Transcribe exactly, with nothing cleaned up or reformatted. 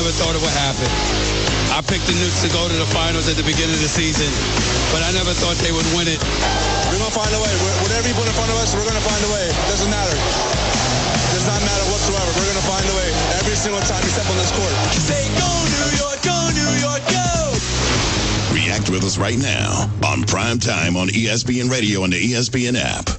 never thought it would happen. I picked the Knicks to go to the finals at the beginning of the season, but I never thought they would win it. We're going to find a way. Whatever you put in front of us, we're going to find a way. It doesn't matter. It does not matter whatsoever. We're going to find a way every single time we step on this court. Say go New York, go New York, go! React with us right now on Prime Time on E S P N Radio and the E S P N app.